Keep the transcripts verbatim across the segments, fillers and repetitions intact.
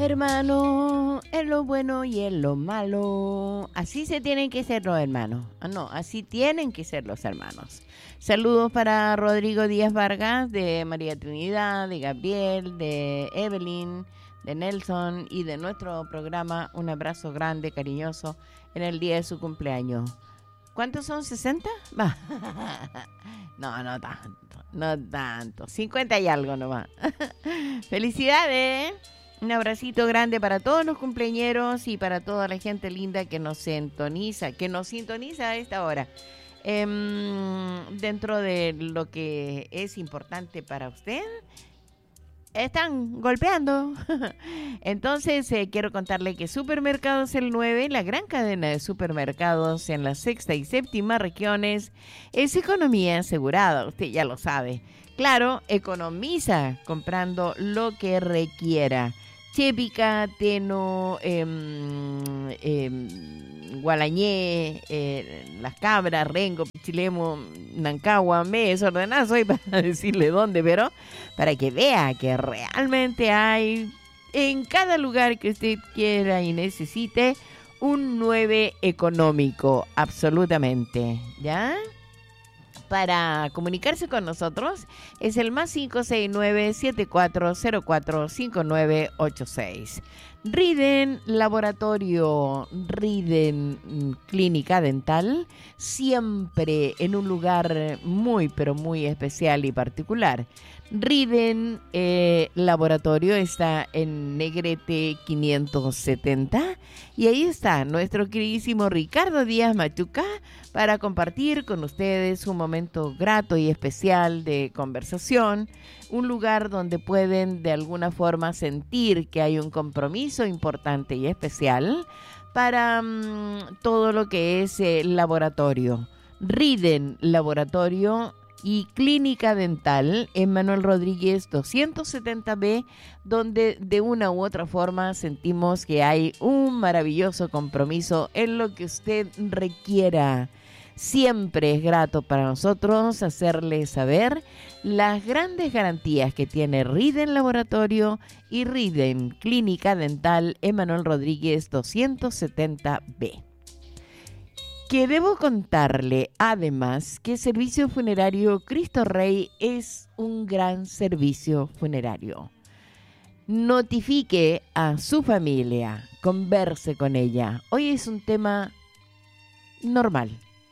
Hermano, en lo bueno y en lo malo. Así se tienen que ser los hermanos. Ah, no, así tienen que ser los hermanos. Saludos para Rodrigo Díaz Vargas, de María Trinidad, de Gabriel, de Evelyn, de Nelson y de nuestro programa. Un abrazo grande, cariñoso, en el día de su cumpleaños. ¿Cuántos son? ¿sesenta? Va. No, no tanto, no tanto. cincuenta y algo nomás. Felicidades. Un abracito grande para todos los cumpleañeros y para toda la gente linda que nos sintoniza, que nos sintoniza a esta hora. Eh, dentro de lo que es importante para usted, están golpeando. Entonces, eh, quiero contarle que Supermercados El nueve, la gran cadena de supermercados en la sexta y séptima regiones, es economía asegurada, usted ya lo sabe. Claro, economiza comprando lo que requiera. Chépica, Teno, eh, eh, Gualañé, eh, Las Cabras, Rengo, Pichilemu, Nancagua, me desordenada soy para decirle dónde, pero para que vea que realmente hay en cada lugar que usted quiera y necesite un nueve económico, absolutamente, ¿ya? Para comunicarse con nosotros es el más cinco seis nueve, siete cuatro cero cuatro, cinco nueve ocho seis. Riden Laboratorio, Riden Clínica Dental, siempre en un lugar muy, pero muy especial y particular. Riden eh, Laboratorio está en Negrete quinientos setenta y ahí está nuestro queridísimo Ricardo Díaz Machuca para compartir con ustedes un momento grato y especial de conversación, un lugar donde pueden de alguna forma sentir que hay un compromiso importante y especial para um, todo lo que es el laboratorio. Riden Laboratorio y Clínica Dental en Manuel Rodríguez doscientos setenta B, donde de una u otra forma sentimos que hay un maravilloso compromiso en lo que usted requiera. Siempre es grato para nosotros hacerle saber las grandes garantías que tiene Riden Laboratorio y Riden Clínica Dental en Manuel Rodríguez doscientos setenta B. Que debo contarle, además, que Servicio Funerario Cristo Rey es un gran servicio funerario. Notifique a su familia, converse con ella. Hoy es un tema normal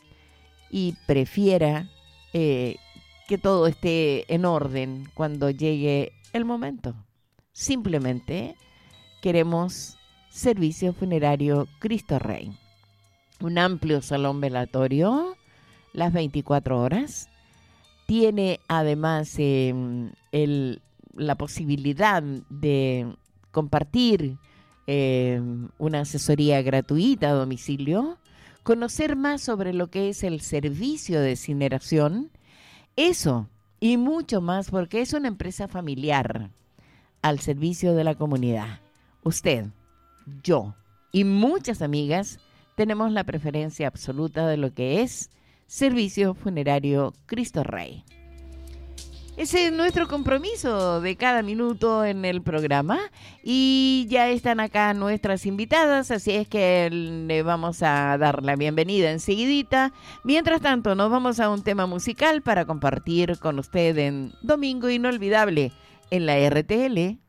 y prefiera eh, que todo esté en orden cuando llegue el momento. Simplemente queremos Servicio Funerario Cristo Rey. Un amplio salón velatorio, las veinticuatro horas. Tiene además eh, el, la posibilidad de compartir eh, una asesoría gratuita a domicilio, conocer más sobre lo que es el servicio de incineración, eso y mucho más, porque es una empresa familiar al servicio de la comunidad. Usted, yo y muchas amigas tenemos la preferencia absoluta de lo que es Servicio Funerario Cristo Rey. Ese es nuestro compromiso de cada minuto en el programa y ya están acá nuestras invitadas, así es que le vamos a dar la bienvenida enseguidita. Mientras tanto, nos vamos a un tema musical para compartir con usted en Domingo Inolvidable en la R T L.